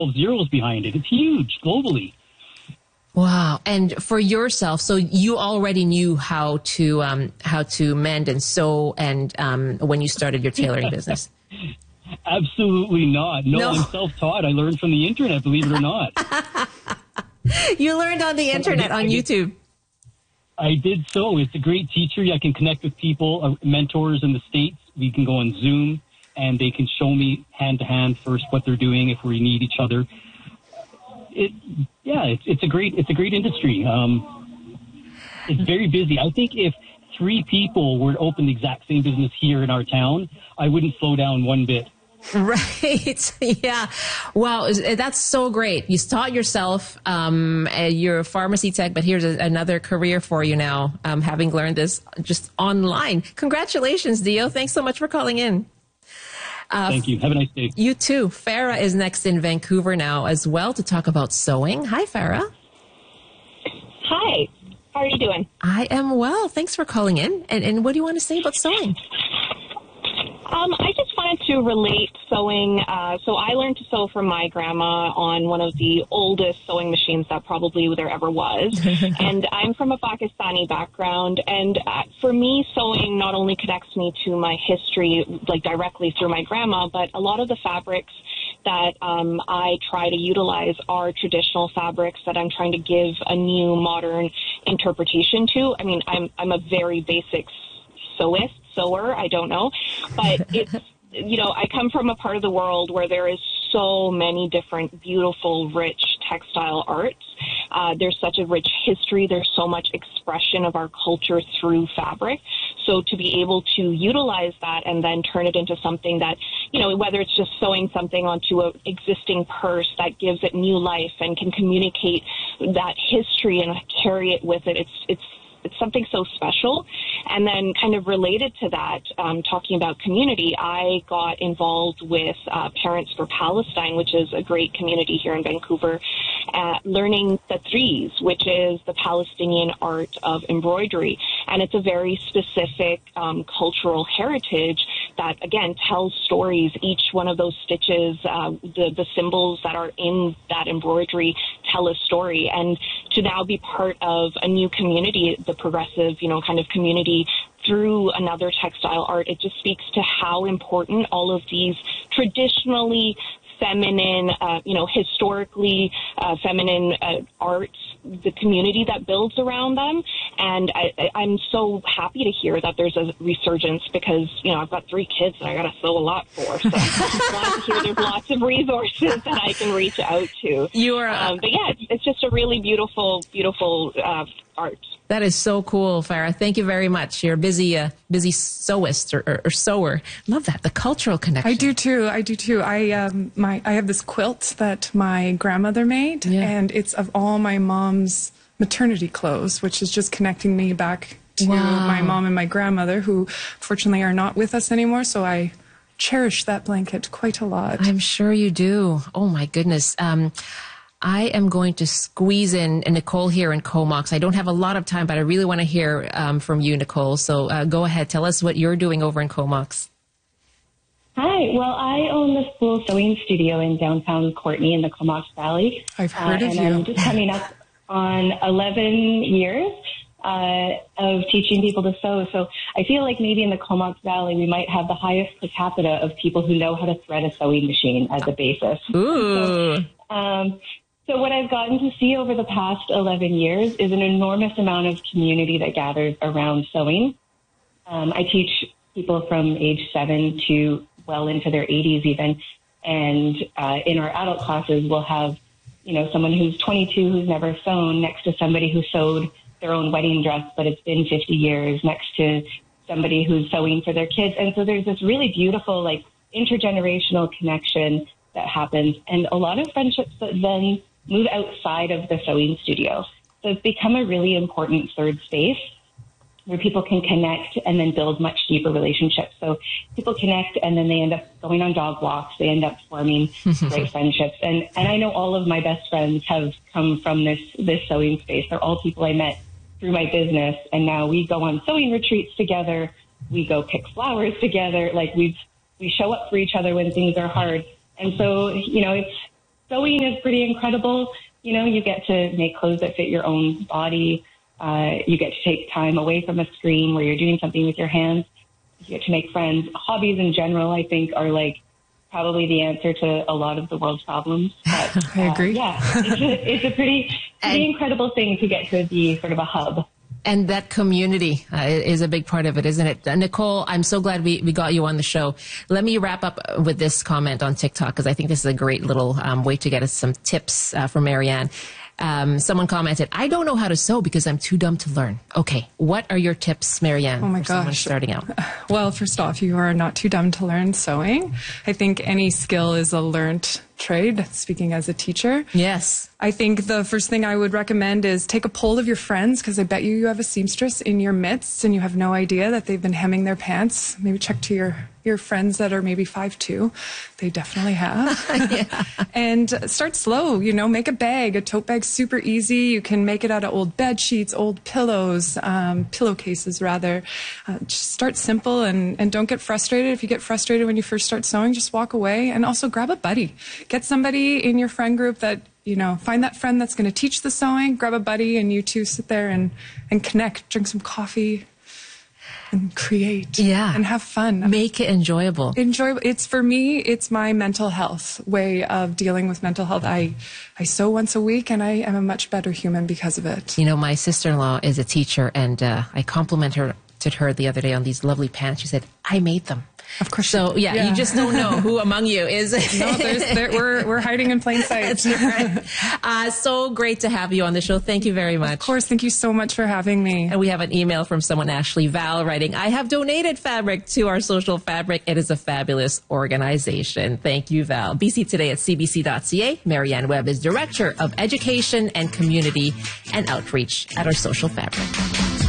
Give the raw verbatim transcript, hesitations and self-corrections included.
zeros behind it. It's huge globally. Wow. And for yourself, so you already knew how to um, how to mend and sew and um, when you started your tailoring business? Absolutely not. No, no, I'm self-taught. I learned from the internet, believe it or not. You learned on the internet, on YouTube. I did so. It's a great teacher. I can connect with people, uh, mentors in the States. We can go on Zoom, and they can show me hand-to-hand first what they're doing if we need each other. It, yeah, it's, it's a great, it's a great industry. Um, it's very busy. I think if three people were to open the exact same business here in our town, I wouldn't slow down one bit. Right. Yeah. Wow. That's so great. You taught yourself, um, you're a pharmacy tech, but here's a, another career for you now, um, having learned this just online. Congratulations, Dio. Thanks so much for calling in. Uh, Thank you. Have a nice day. You too. Farah is next in Vancouver now as well to talk about sewing. Hi, Farah. Hi. How are you doing? I am well. Thanks for calling in. And, and what do you want to say about sewing? Um, I just wanted to relate sewing. Uh, so I learned to sew from my grandma on one of the oldest sewing machines that probably there ever was. And I'm from a Pakistani background. And uh, for me, sewing not only connects me to my history, like directly through my grandma, but a lot of the fabrics that um, I try to utilize are traditional fabrics that I'm trying to give a new modern interpretation to. I mean, I'm I'm a very basic sewist. Sewer, I don't know, but it's, you know, I come from a part of the world where there is so many different beautiful, rich textile arts. Uh, there's such a rich history. There's so much expression of our culture through fabric. So to be able to utilize that and then turn it into something that, you know, whether it's just sewing something onto an existing purse that gives it new life and can communicate that history and carry it with it, it's, it's, It's something so special. And then kind of related to that, um, talking about community, I got involved with uh, Parents for Palestine, which is a great community here in Vancouver, uh, learning Tatreez, which is the Palestinian art of embroidery. And it's a very specific um, cultural heritage that, again, tells stories. Each one of those stitches, uh, the, the symbols that are in that embroidery tell a story. And to now be part of a new community, the progressive, you know, kind of community through another textile art, it just speaks to how important all of these traditionally feminine, uh, you know, historically uh, feminine uh, arts, the community that builds around them. And I, I'm so happy to hear that there's a resurgence because, you know, I've got three kids that I got to sew a lot for. So I'm glad to hear there's lots of resources that I can reach out to. You are, uh, um, but yeah, it's, it's just a really beautiful, beautiful uh, art. That is so cool, Farah. Thank you very much. You're a busy, uh, busy sewist or, or, or sewer. Love that. The cultural connection. I do too. I do too. I um, my I have this quilt that my grandmother made, yeah. and it's of all my mom's maternity clothes, which is just connecting me back to wow. my mom and my grandmother, who fortunately are not with us anymore. So I cherish that blanket quite a lot. I'm sure you do. Oh my goodness. Um, I am going to squeeze in Nicole here in Comox. I don't have a lot of time, but I really want to hear um, from you, Nicole. So uh, go ahead. Tell us what you're doing over in Comox. Hi. Well, I own the school sewing studio in downtown Courtenay in the Comox Valley. I've heard uh, of and you. I'm just coming up on eleven years uh, of teaching people to sew. So I feel like maybe in the Comox Valley we might have the highest per capita of people who know how to thread a sewing machine as a basis. Ooh. So, um, So what I've gotten to see over the past eleven years is an enormous amount of community that gathers around sewing. Um, I teach people from age seven to well into their eighties even. And uh, in our adult classes, we'll have, you know, someone who's twenty-two who's never sewn next to somebody who sewed their own wedding dress, but it's been fifty years, next to somebody who's sewing for their kids. And so there's this really beautiful, like, intergenerational connection that happens. And a lot of friendships that then move outside of the sewing studio. So it's become a really important third space where people can connect and then build much deeper relationships. So people connect and then they end up going on dog walks. They end up forming great friendships. And, and I know all of my best friends have come from this, this sewing space. They're all people I met through my business. And now we go on sewing retreats together. We go pick flowers together. Like we we show up for each other when things are hard. And so, you know, it's, sewing is pretty incredible. You know, you get to make clothes that fit your own body. Uh, you get to take time away from a screen where you're doing something with your hands. You get to make friends. Hobbies in general, I think, are like probably the answer to a lot of the world's problems. But, I agree. Uh, yeah, it's a, it's a pretty, pretty And- incredible thing to get to be sort of a hub. And that community uh, is a big part of it, isn't it? Uh, Nicole, I'm so glad we, we got you on the show. Let me wrap up with this comment on TikTok, because I think this is a great little um, way to get us some tips uh, from Marianne. Um, someone commented, I don't know how to sew because I'm too dumb to learn. Okay, what are your tips, Marianne, Oh my for someone gosh. starting out? Well, first off, you are not too dumb to learn sewing. I think any skill is a learned trade, speaking as a teacher. Yes. I think the first thing I would recommend is take a poll of your friends, because I bet you you have a seamstress in your midst and you have no idea that they've been hemming their pants. Maybe check to your, your friends that are maybe five two. They definitely have. Yeah. And start slow, you know, make a bag. A tote bag's super easy. You can make it out of old bed sheets, old pillows, um, pillowcases rather. Uh, just start simple and, and don't get frustrated. If you get frustrated when you first start sewing, just walk away. And also grab a buddy. Get somebody in your friend group that, you know, find that friend that's going to teach the sewing, grab a buddy, and you two sit there and, and connect, drink some coffee, and create. Yeah. And have fun. Make it enjoyable. Enjoyable. It's for me, it's my mental health way of dealing with mental health. I, I sew once a week and I am a much better human because of it. You know, my sister-in-law is a teacher, and uh, I complimented her, to her the other day on these lovely pants. She said, I made them. Of course. So, you yeah, yeah, you just don't know who among you is. No, there's, there, we're, we're hiding in plain sight. That's right. Uh, so great to have you on the show. Thank you very much. Of course. Thank you so much for having me. And we have an email from someone, Ashley Val, writing, I have donated fabric to our Social Fabric. It is a fabulous organization. Thank you, Val. B C Today at C B C dot C A. Marianne Webb is Director of Education and Community and Outreach at our Social Fabric.